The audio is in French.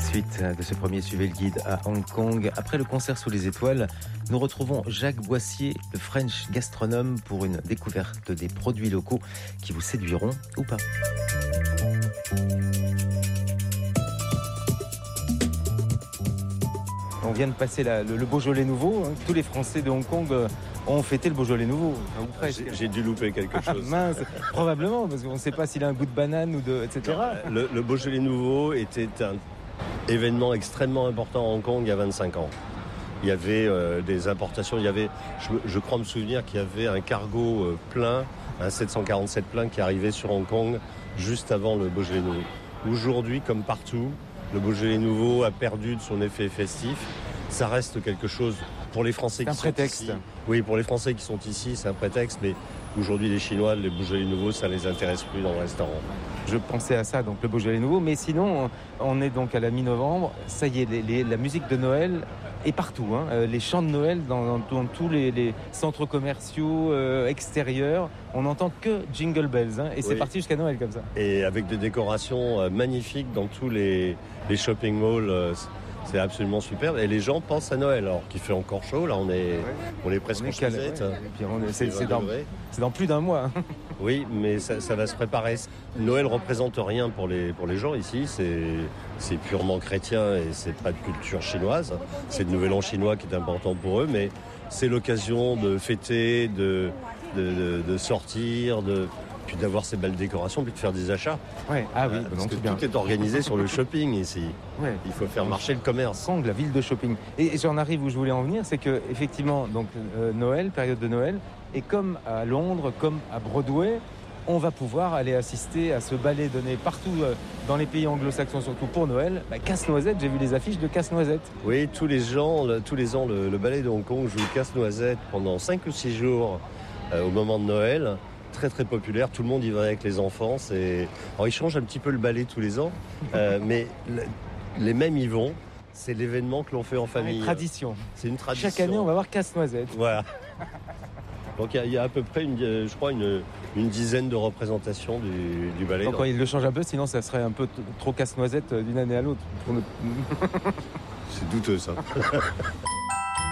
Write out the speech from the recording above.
suite de ce premier Suivez le Guide à Hong Kong. Après le concert sous les étoiles, nous retrouvons Jacques Boissier, le French gastronome, pour une découverte des produits locaux qui vous séduiront ou pas. On vient de passer le Beaujolais nouveau. Tous les Français de Hong Kong ont fêté le Beaujolais nouveau. Ou presque. J'ai dû louper quelque chose. Mince, probablement, parce qu'on ne sait pas s'il a un goût de banane ou etc. Le Beaujolais nouveau était un événement extrêmement important à Hong Kong il y a 25 ans. Il y avait des importations, je crois me souvenir qu'il y avait un cargo plein, un 747 plein qui arrivait sur Hong Kong juste avant le Beaujolais nouveau. Aujourd'hui, comme partout, le Beaujolais nouveau a perdu de son effet festif. Ça reste quelque chose pour les Français qui sont ici. Oui, pour les Français qui sont ici, c'est un prétexte, mais aujourd'hui, les Chinois, les Beaujolais nouveaux, ça les intéresse plus dans le restaurant. Je pensais à ça, donc le Beaujolais nouveau, mais sinon, on est donc à la mi-novembre. Ça y est, la musique de Noël est partout. Les chants de Noël dans tous les centres commerciaux extérieurs. On n'entend que Jingle Bells, et c'est parti jusqu'à Noël comme ça. Et avec des décorations magnifiques dans tous les shopping malls. C'est absolument superbe. Et les gens pensent à Noël, alors qu'il fait encore chaud. Là, on est presque en chausette. C'est dans plus d'un mois. Oui, mais ça va se préparer. Noël représente rien pour les gens ici. C'est purement chrétien et c'est pas de culture chinoise. C'est le Nouvel An chinois qui est important pour eux, mais c'est l'occasion de fêter, de sortir, puis d'avoir ces belles décorations, puis de faire des achats. Ouais. Ah oui, parce que tout est organisé sur le shopping ici. Ouais. Il faut faire marcher le commerce. Hong Kong, la ville de shopping. Et j'en arrive où je voulais en venir, c'est que effectivement, donc Noël, période de Noël, et comme à Londres, comme à Broadway, on va pouvoir aller assister à ce ballet donné partout dans les pays anglo-saxons, surtout pour Noël. Casse-noisette, j'ai vu les affiches de Casse-noisette. Oui, tous les ans, le ballet de Hong Kong joue Casse-noisette pendant 5 ou 6 jours au moment de Noël. Très très populaire, tout le monde y va avec les enfants. Alors ils changent un petit peu le ballet tous les ans, mais les mêmes y vont. C'est l'événement que l'on fait en famille. Une tradition. C'est une tradition. Chaque année, on va voir Casse-noisette. Voilà. Donc il y a à peu près, je crois, une dizaine de représentations du ballet. Donc il le change un peu, sinon ça serait un peu trop Casse-noisette d'une année à l'autre. C'est douteux ça.